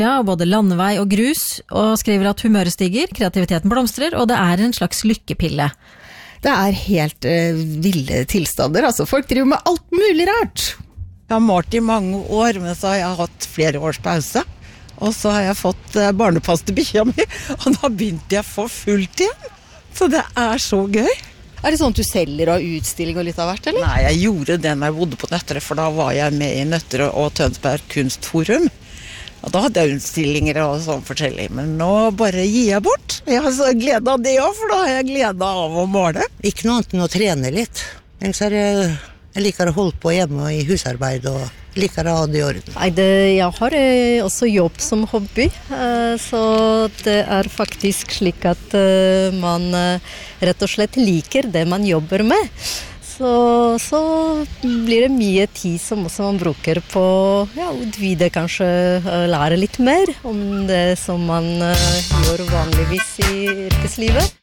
Ja, både landevei og grus, og skriver at humøret stiger, kreativiteten blomstrer, og det en slags lykkepille. Det helt ville tilstander, altså folk driver med alt mulig rart. Jeg har malt I mange år, men så har jeg hatt flere års pause. Og så har jeg fått barnepass til bikkja mi, og da begynte jeg for fullt igjen. Så det så gøy. Det sånn at du selger og utstilling og litt av hvert, eller? Nei, jeg gjorde det når jeg bodde på Nøtterøy, for da var jeg med I Nøtterøy og Tønsberg Kunstforum. Og da hadde jeg utstillinger og sånn forskjellig, men nå bare gir jeg bort. Jeg har så glede av det også, for da har jeg glede av å måle. Ikke noe annet enn å trene litt. Ellers jeg liker å holde på hjemme I husarbeid og liker å ha det I orden. Nei, jeg har også jobb som hobby, så det faktisk slik at man rett og slett liker det man jobber med. Så blir det mye tid som også man bruker på å utvide, kanskje lære litt mer om det som man gjør vanligvis I yrkeslivet.